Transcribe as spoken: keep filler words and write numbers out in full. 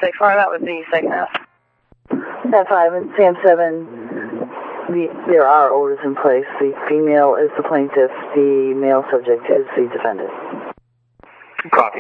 State Farm, that would be second F. F five and Sam seven, the, there are orders in place. The female is the plaintiff, the male subject is the defendant. Copy.